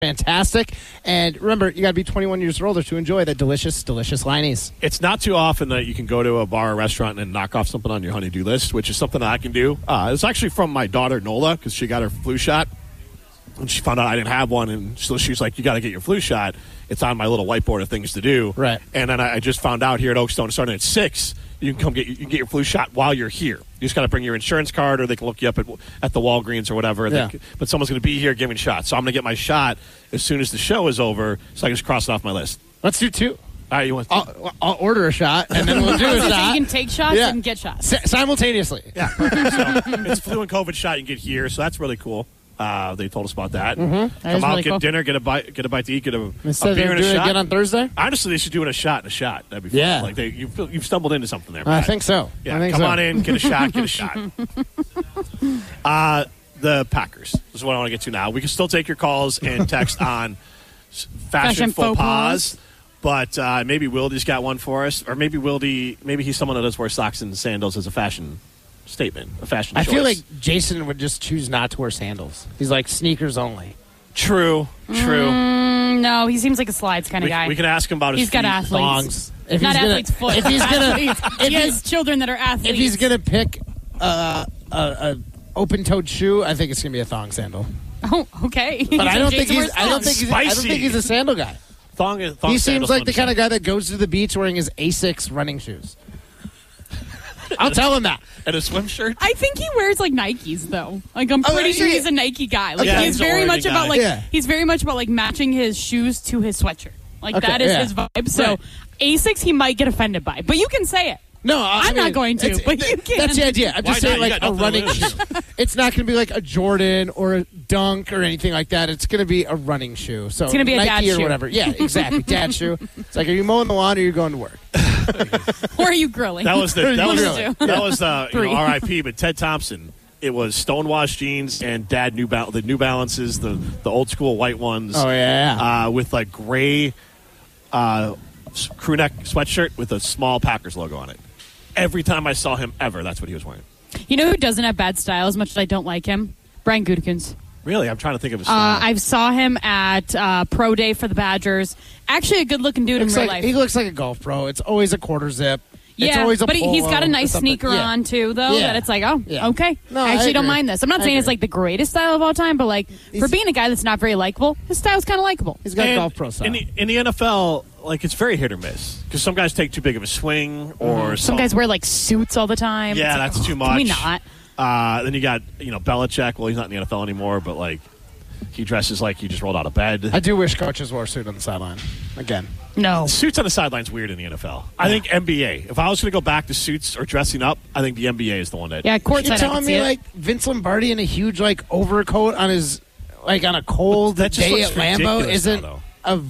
fantastic. And remember, you got to be 21 years or older to enjoy the delicious, delicious Liney's. It's not too often that you can go to a bar or restaurant and knock off something on your honey-do list, which is something that I can do. It's actually from my daughter, Nola, because she got her flu shot. And she found out I didn't have one, and so she's like, you got to get your flu shot. It's on my little whiteboard of things to do. Right. And then I just found out here at Oakstone, starting at 6, you can get your flu shot while you're here. You just got to bring your insurance card, or they can look you up at the Walgreens or whatever. Yeah. But someone's going to be here giving shots. So I'm going to get my shot as soon as the show is over, so I can just cross it off my list. Let's do 2. All right, you want? I'll order a shot, and then we'll do a So shot. you can take shots and get shots. Simultaneously. Yeah, perfect. So it's flu and COVID shot you can get here, so that's really cool. They told us about that. That Come is out, really get cool. dinner, get a bite to eat, get a beer Instead of and a doing it shot. again on Thursday? Honestly, they should do it a shot and a shot. That'd be fun. Yeah. Like you've stumbled into something there. I Pat. think so. Yeah, I think come so. on in, get a shot, get a shot. The Packers. This is what I want to get to now. We can still take your calls and text on fashion faux pas. But maybe Wildy's got one for us, or maybe he's someone that does wear socks and sandals as a fashion statement, a fashion choice. I feel like Jason would just choose not to wear sandals. He's like sneakers only. True. No, he seems like a slides kind of guy. We can ask him about his He's got feet. athletes. Thongs. If Not he's gonna- athletes' foot. if he's gonna- Athletes. if He he- has children that are athletes. If he's gonna pick a open-toed shoe, I think it's gonna be a thong sandal. Oh, okay. But I don't think Jason he's. wears I don't thongs. think he's a sandal guy. Thong He seems like the kind of guy that goes to the beach wearing his Asics running shoes. I'll tell him that. and a swim shirt. I think he wears like Nikes though. Like I'm pretty sure yeah. he's a Nike guy. Like Yeah, he's he's an very Oregon much about guy. like Yeah. he's very much about like matching his shoes to his sweatshirt. Like Okay, that is yeah. his vibe. So Right. Asics he might get offended by, but you can say it. No, I'm not going to, it's- but you can. That's the idea. I'm Why just saying, not? You like got a nothing to running lose. shoe. It's not going to be like a Jordan or a Dunk or anything like that. It's going to be a running shoe. So It's gonna be a Nike dad or shoe. whatever. Yeah, exactly. Dad shoe. It's like, are you mowing the lawn or are you going to work? Or are you grilling? That was One of the two. R.I.P. R.I.P. But Ted Thompson. It was stonewashed jeans and Dad the New Balances, the old school white ones. Oh yeah. With like gray crew neck sweatshirt with a small Packers logo on it. Every time I saw him ever, that's what he was wearing. You know who doesn't have bad style as much as I don't like him? Brian Gutekunst. Really, I'm trying to think of his style. I saw him at Pro Day for the Badgers. Actually, a good-looking dude in real life. He looks like a golf pro. It's always a quarter zip. It's Yeah, always a but he's got a polo nice or something. sneaker Yeah. on, too, though, Yeah. that it's like, oh, Yeah. okay. No, I actually don't agree. mind this. I'm not I saying it's agree. like the greatest style of all time, but like for being a guy that's not very likable, his style's kind of likable. He's got And golf pro style. in the NFL, like it's very hit or miss because some guys take too big of a swing, or Some guys wear like suits all the time. Yeah, It's like, that's too much. Can we not? Then you got Belichick. Well, he's not in the NFL anymore, but like he dresses like he just rolled out of bed. I do wish coaches wore a suit on the sideline. Again. No. Suits on the sideline's weird in the NFL. I think NBA. If I was going to go back to suits or dressing up, I think the NBA is the one that. Yeah, courtside. You're I can telling see me it. like Vince Lombardi in a huge like overcoat on his like on a cold That just day looks at Lambeau ridiculous isn't now,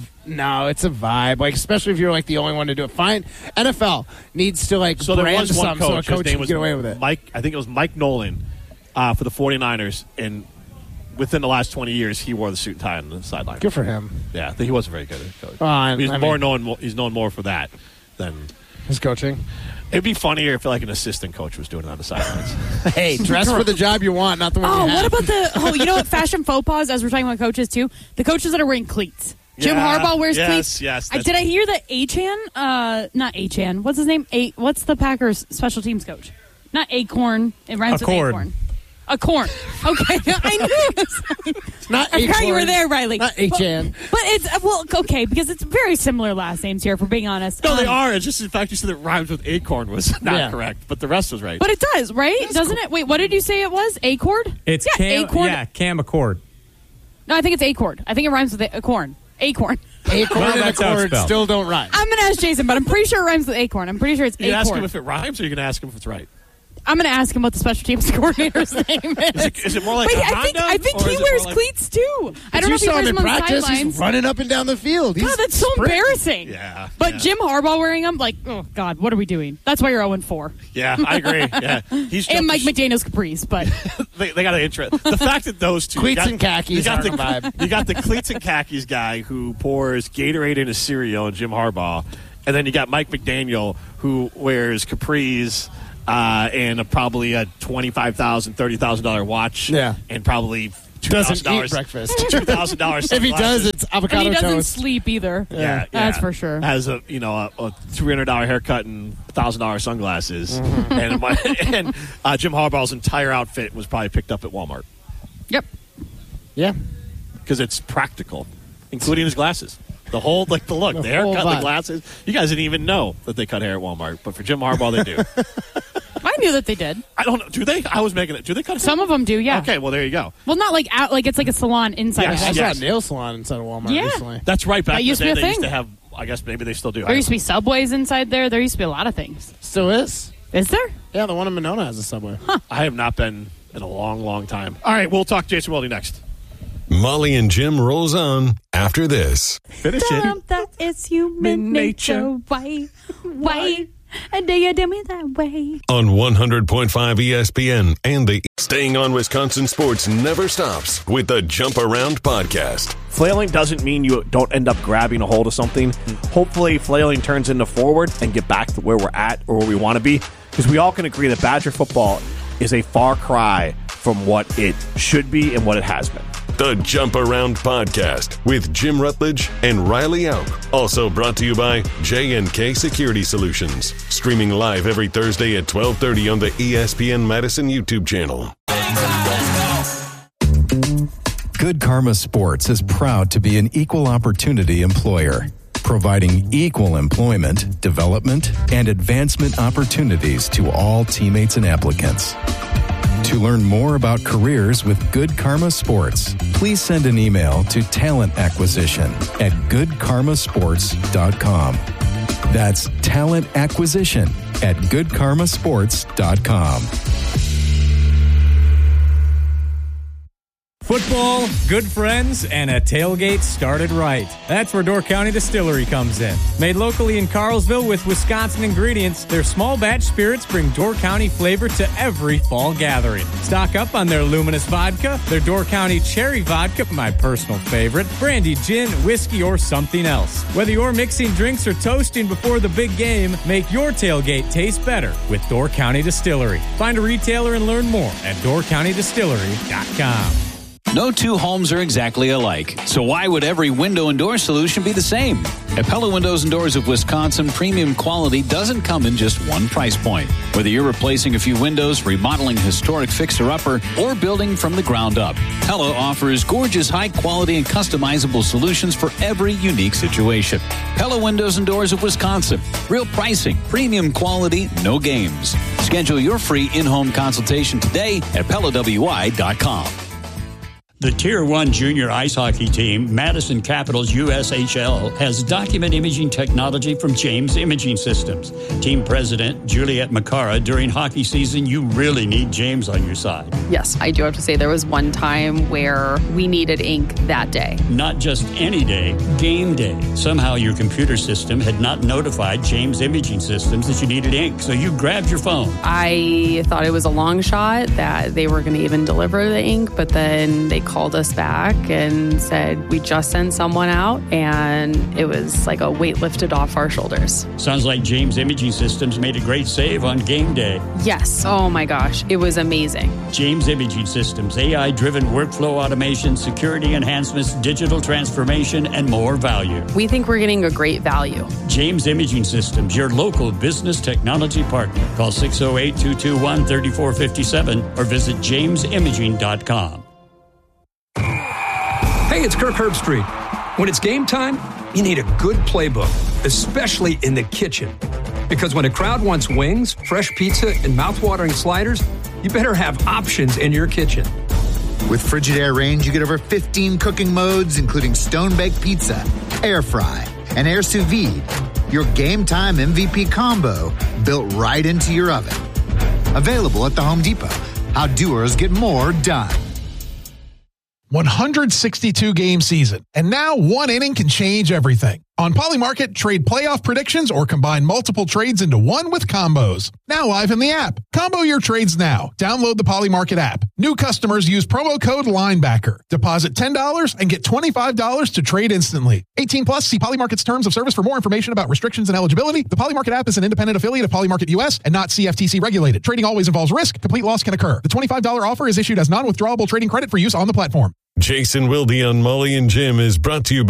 no, it's a vibe. Like especially if you're like the only one to do it. Fine, NFL needs to like So there brand was one some so a coach. His coach name can was get away with it. Mike. I think it was Mike Nolan for the 49ers, and within the last 20 years, he wore the suit and tie on the sideline. Good for him. Yeah, he wasn't very good at coach. He's He's known more for that than. his coaching. It'd be funnier if like an assistant coach was doing it on the sidelines. Hey, dress for the job you want, not the one Oh, you have. what about you know what, fashion faux pas, as we're talking about coaches, too? The coaches that are wearing cleats. Jim Yeah. Harbaugh wears Yes, cleats. yes, Did I hear that Achan, not Achan, what's his name? What's the Packers special teams coach? Not Acorn. It rhymes with Accord. Acorn. A corn. Okay, I knew it. Not I forgot you were Acorn. there, Riley. Not Achan. But it's, well, okay, because it's very similar last names here, if we're being honest. No, they are. It's just the fact you said it rhymes with acorn was not Yeah. correct, but the rest was right. But it does, right? Doesn't it? Wait, what did you say it was? Acord? It's Acord. Cam Accord. No, I think it's Acord. I think it rhymes with Acorn. Acorn. Acorn Well, and that's how it's Accord spelled. still don't rhyme. I'm going to ask Jason, but I'm pretty sure it rhymes with Acorn. I'm pretty sure it's you can ask him Acorn. if it rhymes, or you can ask him if it's right. I'm going to ask him what the special teams coordinator's name is. Is it more like Wait, a I think Honda, or he is it wears more like- cleats too. I don't know you if he saw wears him them in on the practice. He's sidelines. running up and down the field. God, that's so sprinting. embarrassing. Yeah. But yeah. Jim Harbaugh wearing them, like, oh God, what are we doing? That's why you're 0-4. Yeah, I agree. Yeah, he's And Mike jumped McDaniel's Caprice, but they got an interest. The fact that those two Cleats you got- and khakis you got are the the vibe. You got the cleats and khakis guy who pours Gatorade into cereal, and Jim Harbaugh, and then you got Mike McDaniel who wears capris. And probably a $25,000, $30,000 watch, Yeah. and probably Doesn't $2,000 eat breakfast. $2,000 sunglasses. If he does, it's avocado And he doesn't toast. sleep either. Yeah, That's for sure. Has a $300 haircut and $1,000 sunglasses, Mm-hmm. and Jim Harbaugh's entire outfit was probably picked up at Walmart Yep. Yeah. because it's practical, including his glasses. The whole the look, the whole haircut, the vibe. glasses. You guys didn't even know that they cut hair at Walmart, but for Jim Harbaugh, they do. I knew that they did. I don't know. Do they? I was making it. Do they cut hair? Some of them do, yeah. Okay, well there you go. Well, not like out, like it's like a salon inside. Yes, of I it. saw yes. a nail salon inside of Walmart Yeah. recently. That's right. Back That in used the to day, be a they used thing. to have. I guess maybe they still do. There used to be Subways inside there. There used to be a lot of things. Still is. Is there? Yeah, the one in Monona has a Subway. I have not been in a long, long time. All right, we'll talk Jason Weldy next. Molly and Jim rolls on after this. Finish it. That is human nature. Why? And do you do me that way? On 100.5 ESPN and the Staying on Wisconsin Sports never stops with the Jump Around podcast. Flailing doesn't mean you don't end up grabbing a hold of something. Hopefully, flailing turns into forward and get back to where we're at or where we want to be. Because we all can agree that Badger football is a far cry from what it should be and what it has been. The Jump Around podcast with Jim Rutledge and Riley Auk. Also brought to you by J&K Security Solutions. Streaming live every Thursday at 12:30 on the ESPN Madison YouTube channel. Good Karma Sports is proud to be an equal opportunity employer, providing equal employment, development, and advancement opportunities to all teammates and applicants. To learn more about careers with Good Karma Sports, please send an email to talentacquisition@goodkarmasports.com. That's talentacquisition@goodkarmasports.com. Football, good friends, and a tailgate started right. That's where Door County Distillery comes in. Made locally in Carlsville with Wisconsin ingredients, their small batch spirits bring Door County flavor to every fall gathering. Stock up on their luminous vodka, their Door County cherry vodka, my personal favorite, brandy, gin, whiskey, or something else. Whether you're mixing drinks or toasting before the big game, make your tailgate taste better with Door County Distillery. Find a retailer and learn more at doorcountydistillery.com. No two homes are exactly alike, so why would every window and door solution be the same? At Pella Windows and Doors of Wisconsin, premium quality doesn't come in just one price point. Whether you're replacing a few windows, remodeling a historic fixer-upper, or building from the ground up, Pella offers gorgeous, high-quality, and customizable solutions for every unique situation. Pella Windows and Doors of Wisconsin. Real pricing, premium quality, no games. Schedule your free in-home consultation today at PellaWI.com. The Tier 1 junior ice hockey team, Madison Capitals USHL, has document imaging technology from James Imaging Systems. Team President Juliet Macara, during hockey season, you really need James on your side. Yes, I do have to say there was one time where we needed ink that day. Not just any day, game day. Somehow your computer system had not notified James Imaging Systems that you needed ink, so you grabbed your phone. I thought it was a long shot that they were going to even deliver the ink, but then they called us back and said, we just sent someone out, and it was like a weight lifted off our shoulders. Sounds like James Imaging Systems made a great save on game day. Yes. Oh my gosh. It was amazing. James Imaging Systems, AI-driven workflow automation, security enhancements, digital transformation, and more value. We think we're getting a great value. James Imaging Systems, your local business technology partner. Call 608-221-3457 or visit jamesimaging.com. Hey, it's Kirk Herbstreit. When it's game time, you need a good playbook, especially in the kitchen. Because when a crowd wants wings, fresh pizza, and mouthwatering sliders, you better have options in your kitchen. With Frigidaire Range, you get over 15 cooking modes, including stone-baked pizza, air fry, and air sous vide. Your game time MVP combo built right into your oven. Available at the Home Depot. How doers get more done. 162 game season, and now one inning can change everything. On Polymarket, trade playoff predictions or combine multiple trades into one with combos. Now live in the app. Combo your trades now. Download the Polymarket app. New customers use promo code LINEBACKER. Deposit $10 and get $25 to trade instantly. 18 plus, see Polymarket's terms of service for more information about restrictions and eligibility. The Polymarket app is an independent affiliate of Polymarket US and not CFTC regulated. Trading always involves risk. Complete loss can occur. The $25 offer is issued as non-withdrawable trading credit for use on the platform. Jason Wilde on Molly and Jim is brought to you by